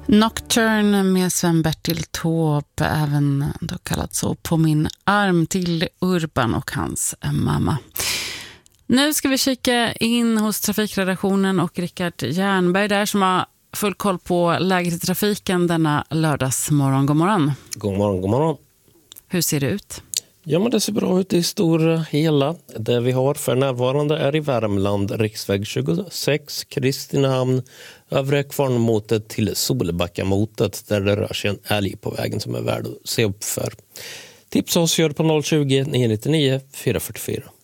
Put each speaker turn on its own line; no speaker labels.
Nocturne med Sven-Bertil Taube, även då kallat så, På min arm, till Urban och hans mamma. Nu ska vi kika in hos trafikredaktionen och Rickard Jernberg där som har full koll på läget i trafiken denna lördagsmorgon. God morgon.
God morgon, god morgon.
Hur ser det ut?
Ja, men det ser bra ut i stora hela. Det vi har för närvarande är i Värmland riksväg 26, Kristinehamn, övre Kvarnmotet till Solbackamotet där det rör sig en älg på vägen som är värd att se upp för. Tipsa oss gör på 020 999 444.